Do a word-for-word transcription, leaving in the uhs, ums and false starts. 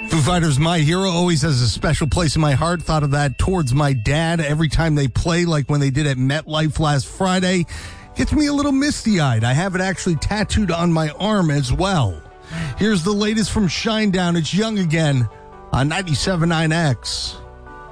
Foo Fighters, My Hero, always has a special place in my heart. Thought of that towards my dad every time they play, like when they did at MetLife last Friday. Gets me a little misty-eyed. I have it actually tattooed on my arm as well. Here's the latest from Shinedown. It's Young Again on ninety-seven point nine X.